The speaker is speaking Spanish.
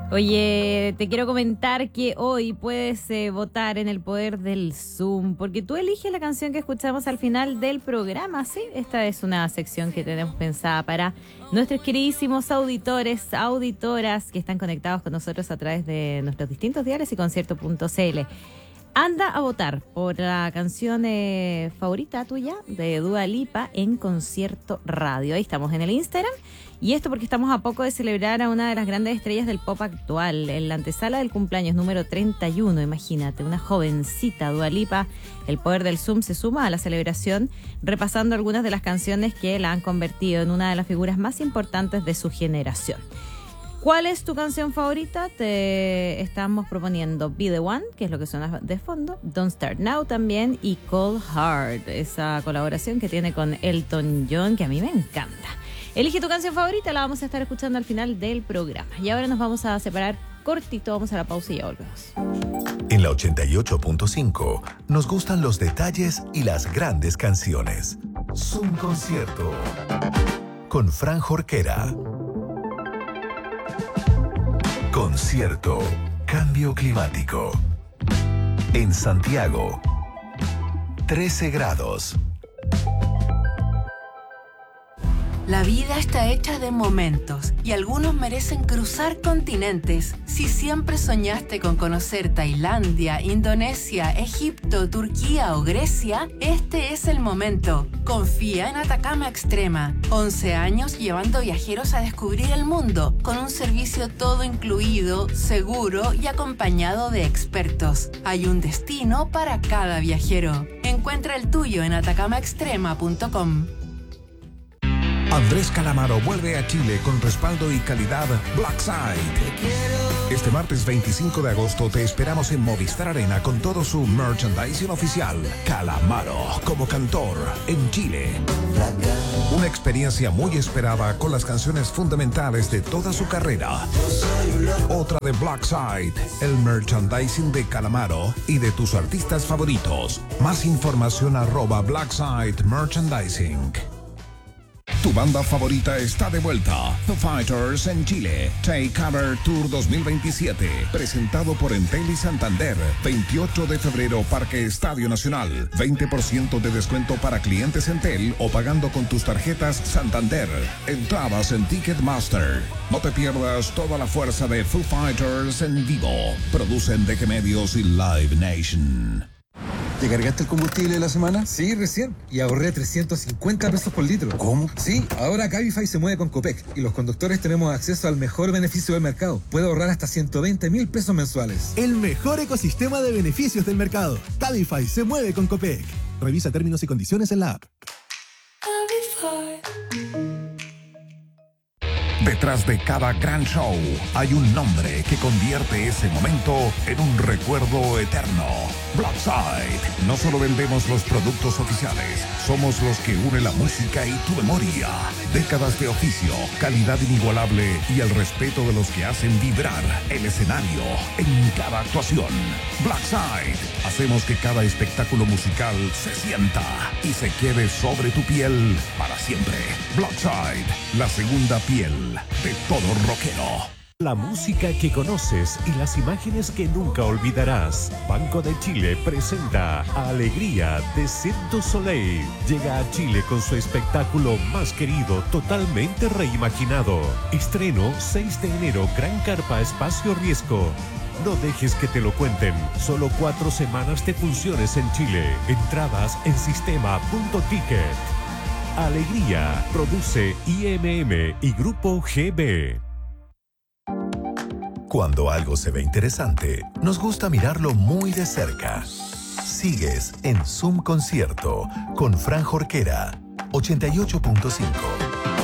Oye, te quiero comentar que hoy puedes votar en el poder del Zoom, porque tú eliges la canción que escuchamos al final del programa, ¿sí? Esta es una sección que tenemos pensada para nuestros queridísimos auditores, auditoras que están conectados con nosotros a través de nuestros distintos diarios y concierto.cl. Anda a votar por la canción favorita tuya de Dua Lipa en Concierto Radio. Ahí estamos en el Instagram. Y esto porque estamos a poco de celebrar a una de las grandes estrellas del pop actual. En la antesala del cumpleaños número 31, imagínate, una jovencita Dua Lipa. El poder del Zoom se suma a la celebración, repasando algunas de las canciones que la han convertido en una de las figuras más importantes de su generación. ¿Cuál es tu canción favorita? Te estamos proponiendo Be The One, que es lo que suena de fondo, Don't Start Now también, y Cold Heart, esa colaboración que tiene con Elton John, que a mí me encanta. Elige tu canción favorita, la vamos a estar escuchando al final del programa. Y ahora nos vamos a separar cortito, vamos a la pausa y ya volvemos. En la 88.5 nos gustan los detalles y las grandes canciones. Zoom Concierto con Fran Jorquera. Concierto Cambio Climático. En Santiago, 13 grados. La vida está hecha de momentos y algunos merecen cruzar continentes. Si siempre soñaste con conocer Tailandia, Indonesia, Egipto, Turquía o Grecia, este es el momento. Confía en Atacama Extrema. 11 años llevando viajeros a descubrir el mundo con un servicio todo incluido, seguro y acompañado de expertos. Hay un destino para cada viajero. Encuentra el tuyo en atacamaextrema.com. Andrés Calamaro vuelve a Chile con respaldo y calidad Blackside. Este martes 25 de agosto te esperamos en Movistar Arena con todo su merchandising oficial. Calamaro como cantor en Chile. Una experiencia muy esperada con las canciones fundamentales de toda su carrera. Otra de Blackside, el merchandising de Calamaro y de tus artistas favoritos. Más información @Blackside Merchandising. Tu banda favorita está de vuelta. The Fighters en Chile. Take Cover Tour 2027. Presentado por Entel y Santander. 28 de febrero, Parque Estadio Nacional. 20% de descuento para clientes Entel o pagando con tus tarjetas Santander. Entradas en Ticketmaster. No te pierdas toda la fuerza de Foo Fighters en vivo. Producen DG Medios y Live Nation. ¿Te cargaste el combustible de la semana? Sí, recién. Y ahorré 350 pesos por litro. ¿Cómo? Sí, ahora Cabify se mueve con Copec y los conductores tenemos acceso al mejor beneficio del mercado. Puedo ahorrar hasta 120.000 pesos mensuales. El mejor ecosistema de beneficios del mercado. Cabify se mueve con Copec. Revisa términos y condiciones en la app. Detrás de cada gran show hay un nombre que convierte ese momento en un recuerdo eterno. Blackside. No solo vendemos los productos oficiales, somos los que unen la música y tu memoria. Décadas de oficio, calidad inigualable y el respeto de los que hacen vibrar el escenario en cada actuación. Blackside. Hacemos que cada espectáculo musical se sienta y se quede sobre tu piel para siempre. Blackside, la segunda piel de todo rockero. La música que conoces y las imágenes que nunca olvidarás. Banco de Chile presenta Alegría de Cirque du Soleil. Llega a Chile con su espectáculo más querido, totalmente reimaginado. Estreno 6 de enero, Gran Carpa Espacio Riesgo. No dejes que te lo cuenten. Solo 4 semanas de funciones en Chile. Entradas en sistema.ticket. Alegría. Produce IMM y Grupo GB. Cuando algo se ve interesante, nos gusta mirarlo muy de cerca. Sigues en Zoom Concierto con Fran Jorquera, 88.5.